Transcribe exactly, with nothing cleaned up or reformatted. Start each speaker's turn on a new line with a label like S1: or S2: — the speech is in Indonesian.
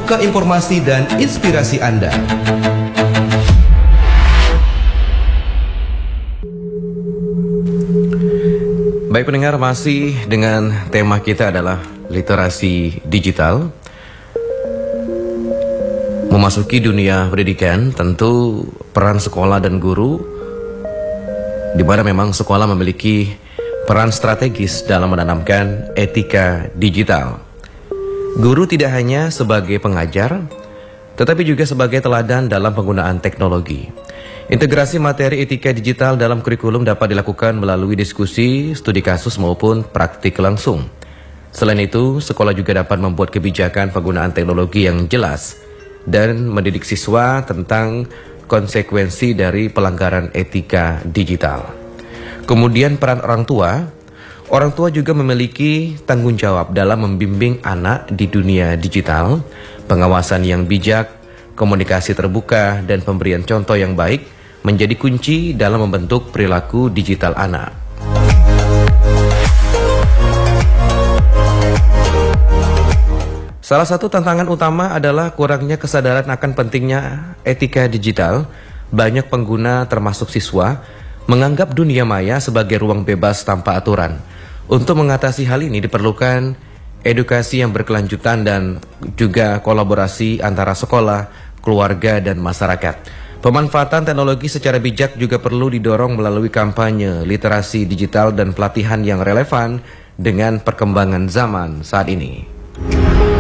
S1: membuka informasi dan inspirasi Anda.
S2: Baik pendengar, masih dengan tema kita adalah literasi digital. Memasuki dunia pendidikan, tentu peran sekolah dan guru, di mana memang sekolah memiliki peran strategis dalam menanamkan etika digital. Guru tidak hanya sebagai pengajar, tetapi juga sebagai teladan dalam penggunaan teknologi. Integrasi materi etika digital dalam kurikulum dapat dilakukan melalui diskusi, studi kasus maupun praktik langsung. Selain itu, sekolah juga dapat membuat kebijakan penggunaan teknologi yang jelas dan mendidik siswa tentang konsekuensi dari pelanggaran etika digital. Kemudian peran orang tua, orang tua juga memiliki tanggung jawab dalam membimbing anak di dunia digital, pengawasan yang bijak, komunikasi terbuka, dan pemberian contoh yang baik menjadi kunci dalam membentuk perilaku digital anak. Salah satu tantangan utama adalah kurangnya kesadaran akan pentingnya etika digital. Banyak pengguna termasuk siswa menganggap dunia maya sebagai ruang bebas tanpa aturan. Untuk mengatasi hal ini diperlukan edukasi yang berkelanjutan dan juga kolaborasi antara sekolah, keluarga, dan masyarakat. Pemanfaatan teknologi secara bijak juga perlu didorong melalui kampanye literasi digital dan pelatihan yang relevan dengan perkembangan zaman saat ini.